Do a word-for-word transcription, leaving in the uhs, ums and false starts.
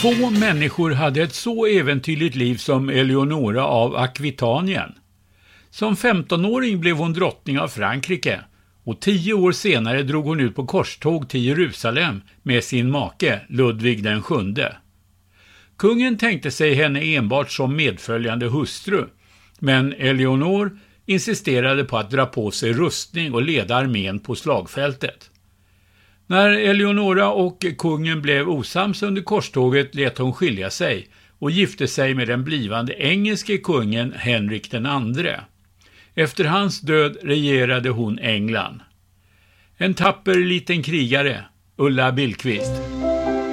Få människor hade ett så äventyrligt liv som Eleonora av Akvitanien. Som femtonåring blev hon drottning av Frankrike och tio år senare drog hon ut på korståg till Jerusalem med sin make Ludvig den sjunde. Kungen tänkte sig henne enbart som medföljande hustru, men Eleonor insisterade på att dra på sig rustning och leda armén på slagfältet. När Eleonora och kungen blev osams under korståget lät hon skilja sig och gifte sig med den blivande engelske kungen Henrik den andre. Efter hans död regerade hon England. En tapper liten krigare, Ulla Billqvist.